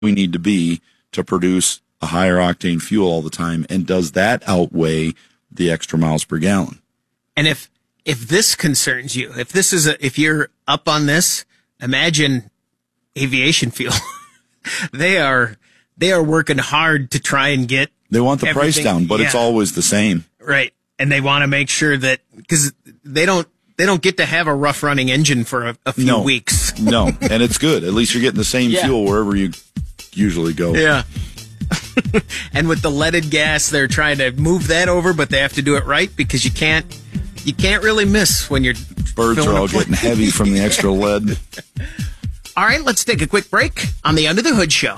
we need to be to produce a higher octane fuel all the time? And does that outweigh the extra miles per gallon? And if this concerns you, if you're up on this, imagine aviation fuel. They are working hard to try and get. They want the price down, but it's always the same. Right. And they want to make sure that, because they don't get to have a rough running engine for a few weeks. No. And it's good. At least you're getting the same fuel wherever you usually go. Yeah. And with the leaded gas, they're trying to move that over, but they have to do it right, because you can't really miss when you're. Birds are all getting heavy from the extra lead. All right, let's take a quick break on the Under the Hood Show.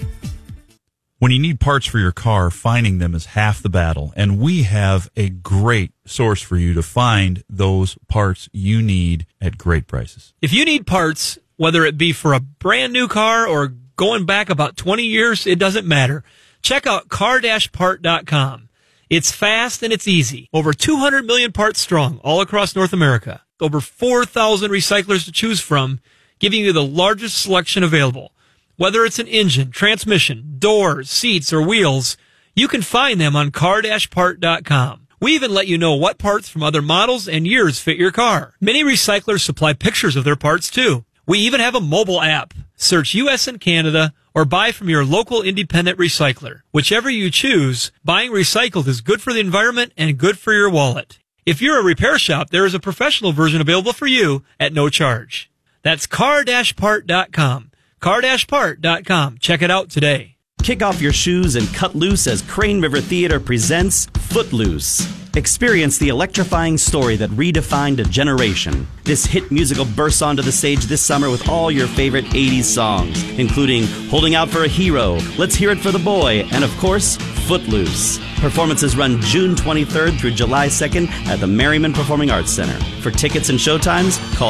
When you need parts for your car, finding them is half the battle, and we have a great source for you to find those parts you need at great prices. If you need parts, whether it be for a brand new car or going back about 20 years, it doesn't matter. Check out car-part.com. It's fast and it's easy. Over 200 million parts strong all across North America. Over 4,000 recyclers to choose from, giving you the largest selection available. Whether it's an engine, transmission, doors, seats, or wheels, you can find them on car-part.com. We even let you know what parts from other models and years fit your car. Many recyclers supply pictures of their parts too. We even have a mobile app. Search U.S. and Canada or buy from your local independent recycler. Whichever you choose, buying recycled is good for the environment and good for your wallet. If you're a repair shop, there is a professional version available for you at no charge. That's car-part.com. car-part.com. Check it out today. Kick off your shoes and cut loose as Crane River Theater presents Footloose. Experience the electrifying story that redefined a generation. This hit musical bursts onto the stage this summer with all your favorite 80s songs, including Holding Out for a Hero, Let's Hear It for the Boy, and of course, Footloose. Performances run June 23rd through July 2nd at the Merriman Performing Arts Center. For tickets and showtimes, call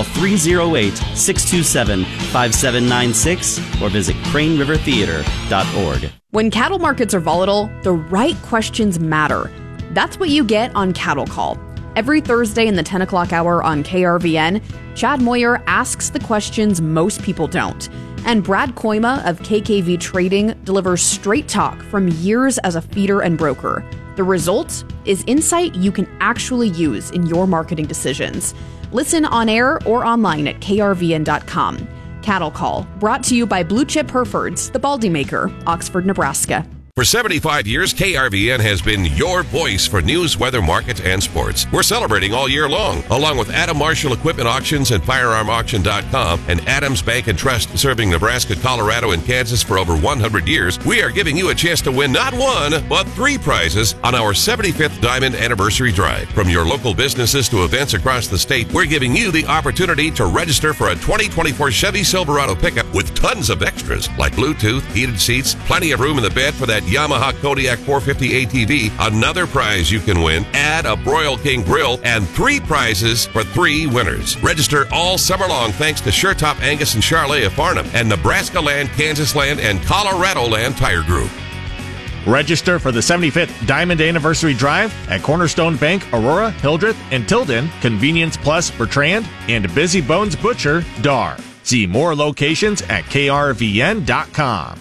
308-627-5796 or visit cranerivertheater.org. When cattle markets are volatile, the right questions matter. That's what you get on Cattle Call. Every Thursday in the 10 o'clock hour on KRVN, Chad Moyer asks the questions most people don't. And Brad Koima of KKV Trading delivers straight talk from years as a feeder and broker. The result is insight you can actually use in your marketing decisions. Listen on air or online at krvn.com. Cattle Call, brought to you by Blue Chip Herefords, the Baldy Maker, Oxford, Nebraska. For 75 years, KRVN has been your voice for news, weather, markets, and sports. We're celebrating all year long, along with Adam Marshall Equipment Auctions and FirearmAuction.com and Adams Bank and Trust, serving Nebraska, Colorado, and Kansas for over 100 years. We are giving you a chance to win not one, but 3 prizes on our 75th Diamond Anniversary Drive. From your local businesses to events across the state, we're giving you the opportunity to register for a 2024 Chevy Silverado pickup with tons of extras like Bluetooth, heated seats, plenty of room in the bed for that Yamaha Kodiak 450 ATV. Another prize you can win, add a Broil King grill, and 3 prizes for 3 winners. Register all summer long thanks to SureTop Angus and Charlet of Farnham and Nebraska Land, Kansas Land, and Colorado Land Tire Group. Register for the 75th Diamond Anniversary Drive at Cornerstone Bank, Aurora, Hildreth, and Tilden, Convenience Plus, Bertrand, and Busy Bones Butcher, Dar. See more locations at krvn.com.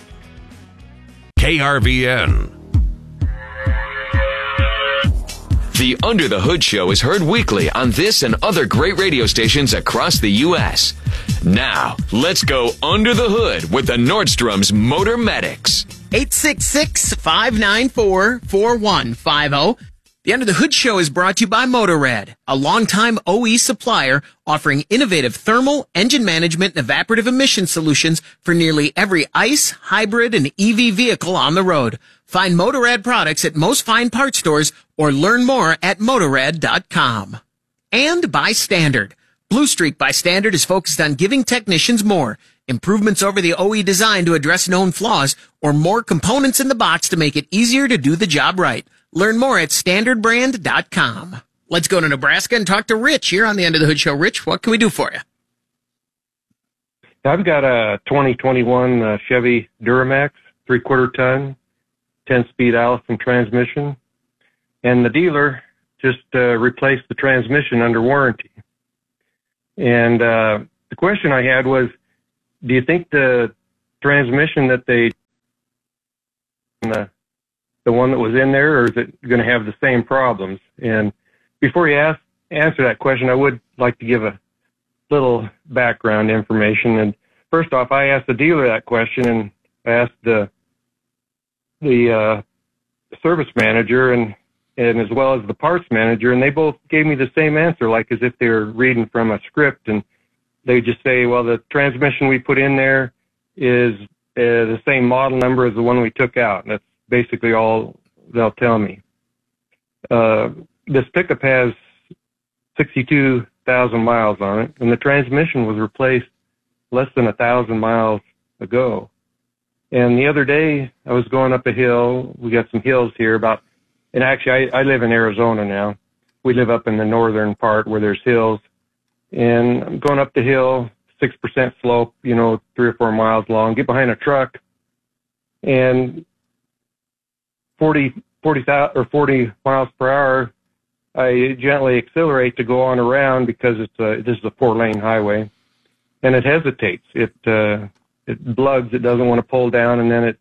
KRVN. The Under the Hood Show is heard weekly on this and other great radio stations across the U.S. Now, let's go under the hood with the Nordstrom's Motor Medics. 866-594-4150. The Under the Hood Show is brought to you by Motorrad, a longtime OE supplier offering innovative thermal, engine management, and evaporative emission solutions for nearly every ICE, hybrid, and EV vehicle on the road. Find Motorrad products at most fine parts stores or learn more at Motorrad.com. And by Standard. Blue Streak by Standard is focused on giving technicians more. Improvements over the OE design to address known flaws, or more components in the box to make it easier to do the job right. Learn more at standardbrand.com. Let's go to Nebraska and talk to Rich here on the Under the Hood Show. Rich, what can we do for you? I've got a 2021 Chevy Duramax, 3/4 ton, 10-speed Allison transmission, and the dealer just replaced the transmission under warranty. And the question I had was, do you think the transmission that they, the one that was in there, or is it going to have the same problems? And before you answer that question, I would like to give a little background information. And first off, I asked the dealer that question, and I asked the service manager and as well as the parts manager, and they both gave me the same answer, like as if they were reading from a script. And they just say, well, the transmission we put in there is the same model number as the one we took out. And that's basically all they'll tell me. This pickup has 62,000 miles on it, and the transmission was replaced less than 1,000 miles ago. And the other day, I was going up a hill. We got some hills here and actually I live in Arizona now. We live up in the northern part where there's hills. And I'm going up the hill, 6% slope, 3 or 4 miles long, get behind a truck, and 40 miles per hour, I gently accelerate to go on around because this is a 4-lane highway, and it hesitates. It blugs. It doesn't want to pull down, and then it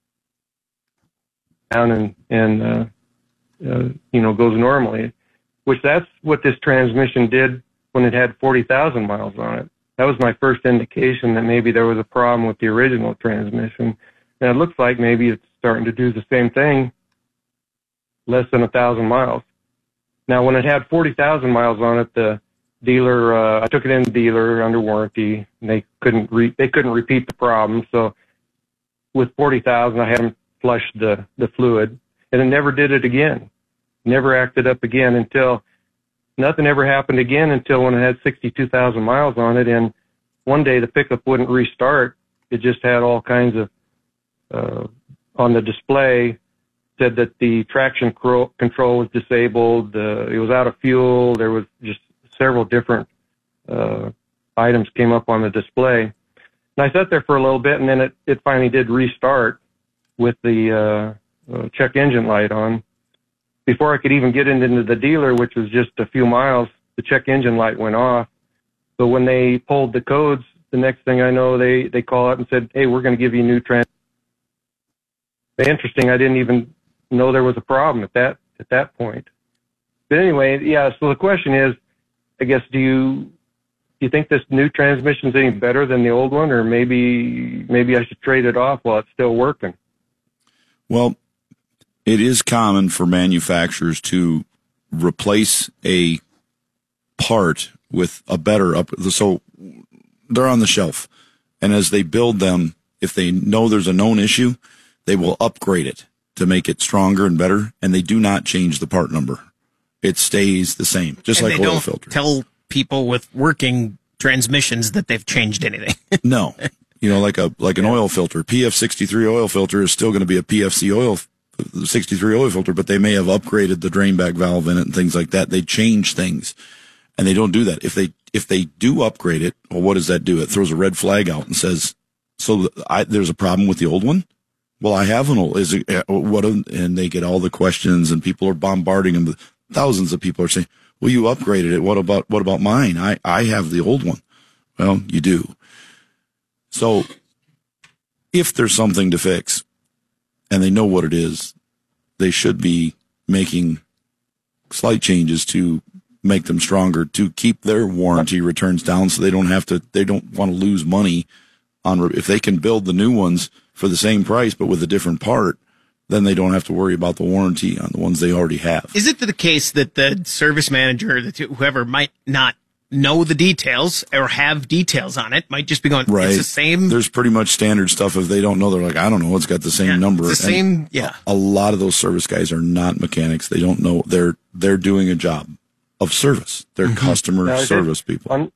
down and goes normally, which that's what this transmission did when it had 40,000 miles on it. That was my first indication that maybe there was a problem with the original transmission. And it looks like maybe it's starting to do the same thing, less than 1,000 miles. Now, when it had 40,000 miles on it, the dealer, I took it in the dealer under warranty, and they couldn't repeat the problem. So with 40,000, I had them flush the fluid, and it never did it again. Never acted up again until nothing ever happened again until when it had 62,000 miles on it. And one day the pickup wouldn't restart. It just had all kinds of, on the display, said that the traction control was disabled. It was out of fuel. There was just several different items came up on the display. And I sat there for a little bit, and then it finally did restart with the check engine light on. Before I could even get into the dealer, which was just a few miles, the check engine light went off. So when they pulled the codes, the next thing I know, they call up and said, hey, we're going to give you a new transmission. Interesting, I didn't even know there was a problem at that point. But anyway, yeah, so the question is, I guess, do you think this new transmission is any better than the old one, or maybe I should trade it off while it's still working? Well, it is common for manufacturers to replace a part with a better so they're on the shelf, and as they build them, if they know there's a known issue, they will upgrade it to make it stronger and better, and they do not change the part number. It stays the same, just like oil filters. Tell people with working transmissions that they've changed anything. No. Like an oil filter, PF63 oil filter is still going to be a PFC oil 63 oil filter, but they may have upgraded the drain back valve in it and things like that. They change things, and they don't do that. If they do upgrade it, well, what does that do? It throws a red flag out and says, so there's a problem with the old one? Well, I have an old, and they get all the questions, and people are bombarding them. Thousands of people are saying, well, you upgraded it. What about mine? I have the old one. Well, you do. So if there's something to fix and they know what it is, they should be making slight changes to make them stronger, to keep their warranty returns down so they don't want to lose money on, if they can build the new ones for the same price but with a different part, then they don't have to worry about the warranty on the ones they already have. Is it the case that the service manager, whoever might not know the details or have details on it, might just be going, right, it's the same? There's pretty much standard stuff. If they don't know, they're like, I don't know, it's got the same number. It's the same, yeah. A lot of those service guys are not mechanics. They don't know. They're doing a job of service. They're customer service people.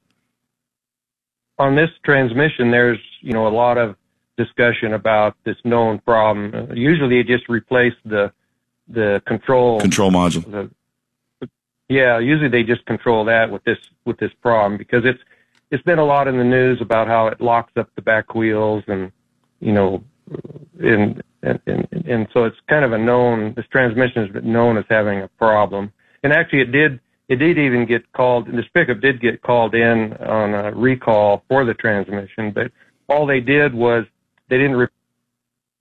On this transmission, there's, a lot of discussion about this known problem. Usually it just replaced the control module. Usually they just control that with this problem, because it's been a lot in the news about how it locks up the back wheels, and and so it's kind of a known, this transmission has been known as having a problem. And actually it did even get called, this pickup did get called in on a recall for the transmission, but all they did was they didn't